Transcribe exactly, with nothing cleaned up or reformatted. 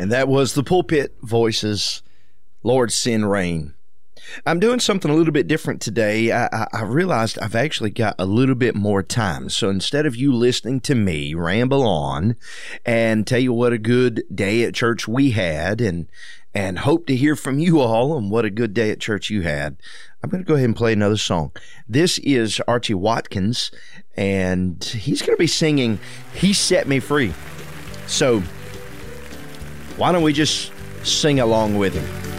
And that was the Pulpit Voices, Lord Send Rain. I'm doing something a little bit different today. I, I, I realized I've actually got a little bit more time. So instead of you listening to me ramble on and tell you what a good day at church we had and and hope to hear from you all on what a good day at church you had, I'm going to go ahead and play another song. This is Archie Watkins, and he's going to be singing He Set Me Free. So why don't we just sing along with him?